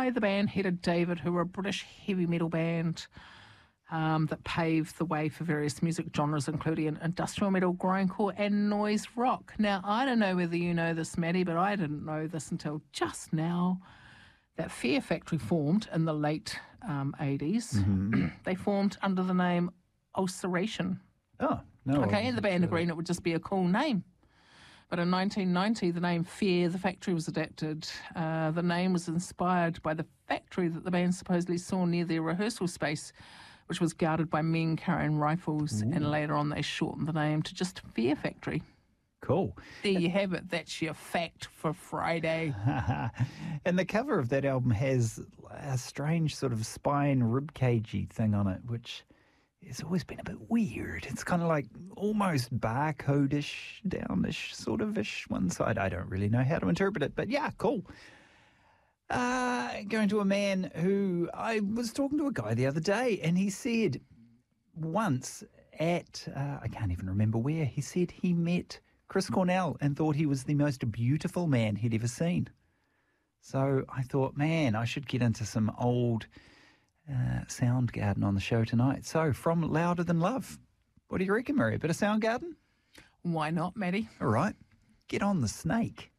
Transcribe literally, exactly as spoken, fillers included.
by the band Headed David, who were a British heavy metal band um, that paved the way for various music genres, including industrial metal, grindcore and noise rock. Now, I don't know whether you know this, Maddie, but I didn't know this until just now, that Fear Factory formed in the late um, eighties. Mm-hmm. They formed under the name Ulceration. Oh, no. Okay, and the band agreed it would just be a cool name. But in nineteen ninety, the name Fear the Factory was adapted. Uh, the name was inspired by the factory that the band supposedly saw near their rehearsal space, which was guarded by men carrying rifles. Ooh. And later on they shortened the name to just Fear Factory. Cool. There you have it. That's your fact for Friday. And the cover of that album has a strange sort of spine ribcagey thing on it, which has always been a bit weird. It's kind of like almost barcode-ish, down-ish, sort of-ish one side. I don't really know how to interpret it, but yeah, cool. Uh, going to a man who I was talking to a guy the other day, and he said once at, uh, I can't even remember where, he said he met Chris Cornell and thought he was the most beautiful man he'd ever seen. So I thought, man, I should get into some old uh, Soundgarden on the show tonight. So from Louder Than Love, what do you reckon, Mary? A bit of Soundgarden? Why not, Maddie? All right, get on the snake.